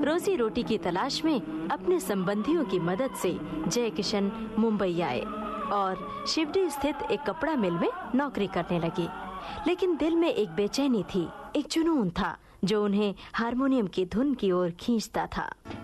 रोजी रोटी की तलाश में अपने संबंधियों की मदद से जय किशन मुंबई आए और शिवडी स्थित एक कपड़ा मिल में नौकरी करने लगे। लेकिन दिल में एक बेचैनी थी, एक जुनून था जो उन्हें हारमोनियम की धुन की ओर खींचता था।